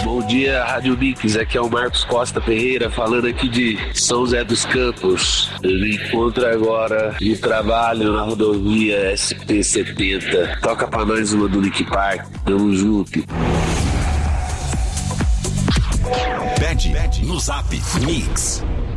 Bom dia, Rádio Mix. Aqui é o Marcos Costa Ferreira, falando aqui de São José dos Campos. Eu me encontro agora de trabalho na rodovia SP-70. Toca pra nós uma do Linkin Park. Tamo junto. Pede no Zap Mix.